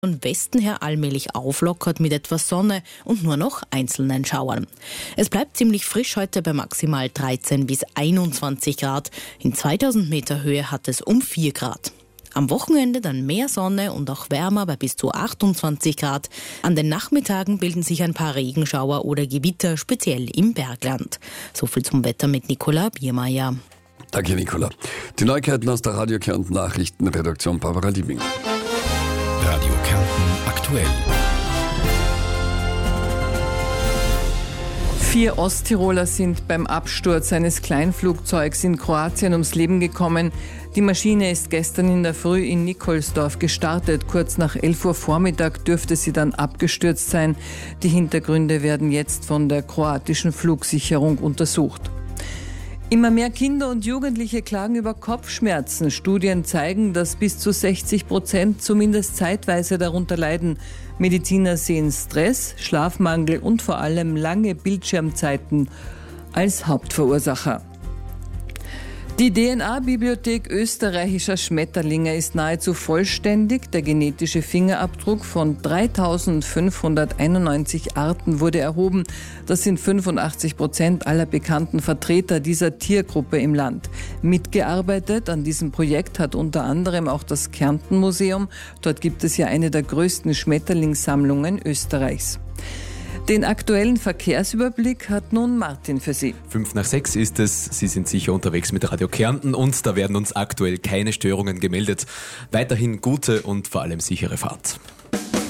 Von Westen her allmählich auflockert mit etwas Sonne und nur noch einzelnen Schauern. Es bleibt ziemlich frisch heute bei maximal 13 bis 21 Grad. In 2000 Meter Höhe hat es um 4 Grad. Am Wochenende dann mehr Sonne und auch wärmer bei bis zu 28 Grad. An den Nachmittagen bilden sich ein paar Regenschauer oder Gewitter, speziell im Bergland. So viel zum Wetter mit Nicola Biermeier. Danke, Nicola. Die Neuigkeiten aus der Radio Kärnten Nachrichtenredaktion Barbara Liebing. Radio Kärnten aktuell. 4 Osttiroler sind beim Absturz eines Kleinflugzeugs in Kroatien ums Leben gekommen. Die Maschine ist gestern in der Früh in Nikolsdorf gestartet. Kurz nach 11 Uhr Vormittag dürfte sie dann abgestürzt sein. Die Hintergründe werden jetzt von der kroatischen Flugsicherung untersucht. Immer mehr Kinder und Jugendliche klagen über Kopfschmerzen. Studien zeigen, dass bis zu 60% zumindest zeitweise darunter leiden. Mediziner sehen Stress, Schlafmangel und vor allem lange Bildschirmzeiten als Hauptverursacher. Die DNA-Bibliothek österreichischer Schmetterlinge ist nahezu vollständig. Der genetische Fingerabdruck von 3.591 Arten wurde erhoben. Das sind 85% aller bekannten Vertreter dieser Tiergruppe im Land. Mitgearbeitet an diesem Projekt hat unter anderem auch das Kärnten-Museum. Dort gibt es ja eine der größten Schmetterlingssammlungen Österreichs. Den aktuellen Verkehrsüberblick hat nun Martin für Sie. 5:05 ist es. Sie sind sicher unterwegs mit Radio Kärnten und da werden uns aktuell keine Störungen gemeldet. Weiterhin gute und vor allem sichere Fahrt.